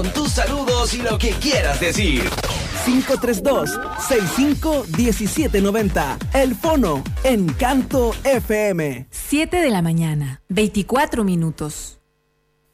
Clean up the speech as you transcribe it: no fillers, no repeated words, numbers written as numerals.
Con tus saludos y lo que quieras decir. 532-651790. El Fono, Encanto FM. 7 de la mañana, 24 minutos.